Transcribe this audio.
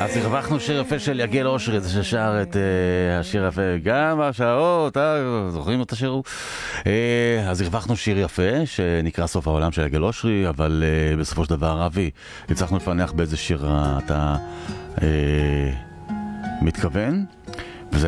אז הרווחנו שיר יפה של יגל אושרי, זה ששר את השיר יפה, גם השעות, זוכרים את השיר? אז הרווחנו שיר יפה שנקרא סוף העולם של יגל אושרי, אבל בסופו של דבר אבי, הצלחנו לפענח באיזה שיר אתה מתכוון?